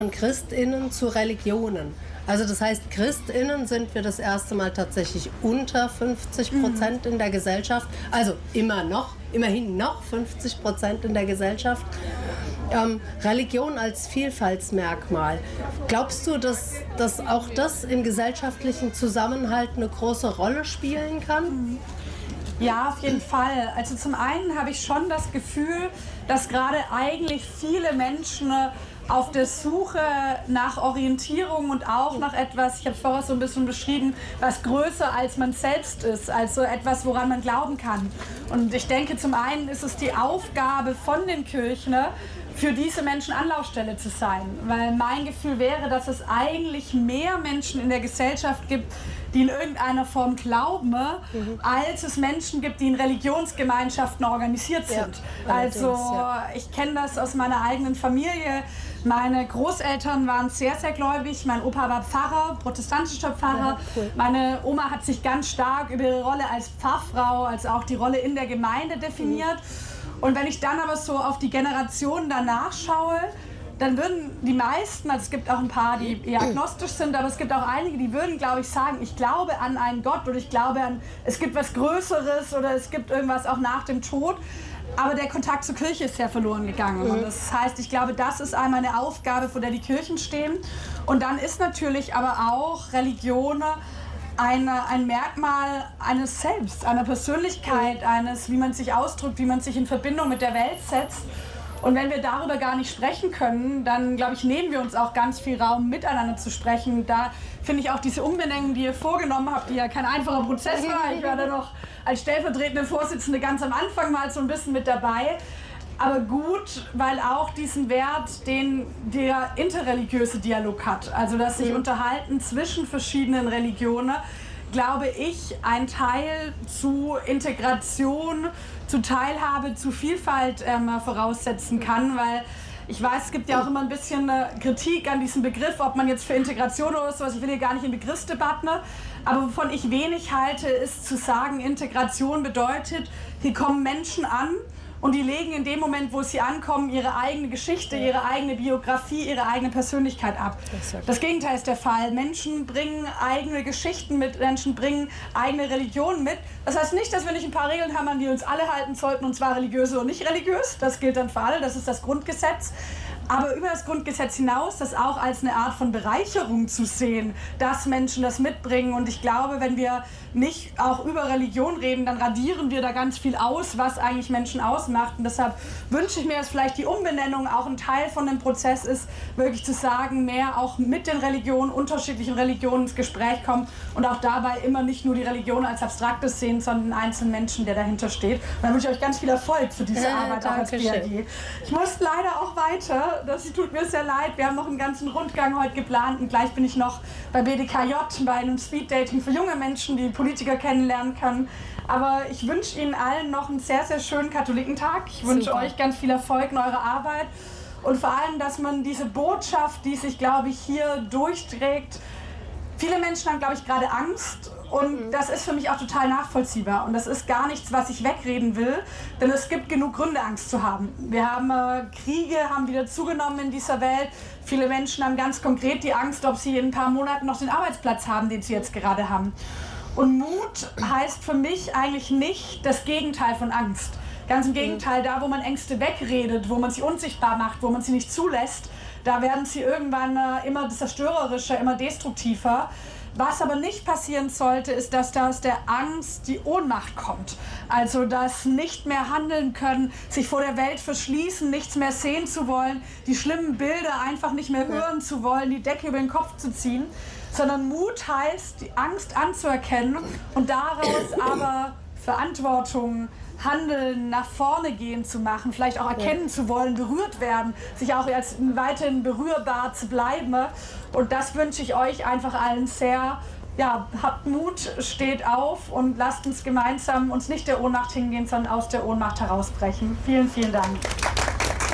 ChristInnen zu Religionen. Also das heißt, ChristInnen sind wir das erste Mal tatsächlich unter 50% in der Gesellschaft. Also immerhin noch 50% in der Gesellschaft. Religion als Vielfaltsmerkmal. Glaubst du, dass auch das im gesellschaftlichen Zusammenhalt eine große Rolle spielen kann? Ja, auf jeden Fall. Also zum einen habe ich schon das Gefühl, dass gerade eigentlich viele Menschen auf der Suche nach Orientierung und auch nach etwas, ich habe es vorher so ein bisschen beschrieben, was größer als man selbst ist, also etwas, woran man glauben kann. Und ich denke, zum einen ist es die Aufgabe von den Kirchen, für diese Menschen Anlaufstelle zu sein. Weil mein Gefühl wäre, dass es eigentlich mehr Menschen in der Gesellschaft gibt, die in irgendeiner Form glauben, als es Menschen gibt, die in Religionsgemeinschaften organisiert sind. Ja, also ich kenne das aus meiner eigenen Familie. Meine Großeltern waren sehr, sehr gläubig. Mein Opa war Pfarrer, protestantischer Pfarrer. Ja, cool. Meine Oma hat sich ganz stark über ihre Rolle als Pfarrfrau, als auch die Rolle in der Gemeinde definiert. Und wenn ich dann aber so auf die Generationen danach schaue, dann würden die meisten, also es gibt auch ein paar, die eher agnostisch sind, aber es gibt auch einige, die würden, glaube ich, sagen, ich glaube an einen Gott oder ich glaube an, es gibt was Größeres oder es gibt irgendwas auch nach dem Tod. Aber der Kontakt zur Kirche ist sehr verloren gegangen. Und das heißt, ich glaube, das ist einmal eine Aufgabe, vor der die Kirchen stehen. Und dann ist natürlich aber auch Religion ein Merkmal eines Selbst, einer Persönlichkeit, eines, wie man sich ausdrückt, wie man sich in Verbindung mit der Welt setzt. Und wenn wir darüber gar nicht sprechen können, dann, glaube ich, nehmen wir uns auch ganz viel Raum, miteinander zu sprechen. Da finde ich auch diese Umbenennung, die ihr vorgenommen habt, die ja kein einfacher Prozess war. Ich war da noch als stellvertretende Vorsitzende ganz am Anfang mal so ein bisschen mit dabei. Aber gut, weil auch diesen Wert, den der interreligiöse Dialog hat, also dass sich unterhalten zwischen verschiedenen Religionen, glaube ich, ein Teil zu Integration, zu Teilhabe, zu Vielfalt voraussetzen kann, weil ich weiß, es gibt ja auch immer ein bisschen Kritik an diesem Begriff, ob man jetzt für Integration oder sowas, ich will hier gar nicht in Begriffsdebatten, aber wovon ich wenig halte, ist zu sagen, Integration bedeutet, hier kommen Menschen an, und die legen in dem Moment, wo sie ankommen, ihre eigene Geschichte, ihre eigene Biografie, ihre eigene Persönlichkeit ab. Das Gegenteil ist der Fall. Menschen bringen eigene Geschichten mit, Menschen bringen eigene Religionen mit. Das heißt nicht, dass wir nicht ein paar Regeln haben, an die uns alle halten sollten, und zwar religiöse und nicht religiös. Das gilt dann für alle, das ist das Grundgesetz. Aber über das Grundgesetz hinaus das auch als eine Art von Bereicherung zu sehen, dass Menschen das mitbringen. Und ich glaube, wenn wir nicht auch über Religion reden, dann radieren wir da ganz viel aus, was eigentlich Menschen ausmacht. Und deshalb wünsche ich mir, dass vielleicht die Umbenennung auch ein Teil von dem Prozess ist, wirklich zu sagen, mehr auch mit den Religionen, unterschiedlichen Religionen ins Gespräch kommen und auch dabei immer nicht nur die Religion als Abstraktes sehen, sondern einen einzelnen Menschen, der dahinter steht. Und dann wünsche ich euch ganz viel Erfolg für diese Arbeit auch als BRG. Ich muss leider auch weiter. Das tut mir sehr leid. Wir haben noch einen ganzen Rundgang heute geplant und gleich bin ich noch bei BDKJ, bei einem Speeddating für junge Menschen, die Politiker kennenlernen können. Aber ich wünsche Ihnen allen noch einen sehr, sehr schönen Katholikentag. Ich wünsche euch ganz viel Erfolg in eurer Arbeit und vor allem, dass man diese Botschaft, die sich, glaube ich, hier durchträgt, viele Menschen haben, glaube ich, gerade Angst und das ist für mich auch total nachvollziehbar und das ist gar nichts, was ich wegreden will, denn es gibt genug Gründe, Angst zu haben. Wir haben Kriege, haben wieder zugenommen in dieser Welt. Viele Menschen haben ganz konkret die Angst, ob sie in ein paar Monaten noch den Arbeitsplatz haben, den sie jetzt gerade haben. Und Mut heißt für mich eigentlich nicht das Gegenteil von Angst. Ganz im Gegenteil, da wo man Ängste wegredet, wo man sie unsichtbar macht, wo man sie nicht zulässt, da werden sie irgendwann immer zerstörerischer, immer destruktiver. Was aber nicht passieren sollte, ist, dass da aus der Angst die Ohnmacht kommt. Also das nicht mehr handeln können, sich vor der Welt verschließen, nichts mehr sehen zu wollen, die schlimmen Bilder einfach nicht mehr hören zu wollen, die Decke über den Kopf zu ziehen. Sondern Mut heißt, die Angst anzuerkennen und daraus aber Verantwortung, Handeln, nach vorne gehen zu machen, vielleicht auch erkennen zu wollen, berührt werden, sich auch als weiterhin berührbar zu bleiben. Und das wünsche ich euch einfach allen sehr. Ja, habt Mut, steht auf und lasst uns gemeinsam uns nicht der Ohnmacht hingehen, sondern aus der Ohnmacht herausbrechen. Vielen, vielen Dank.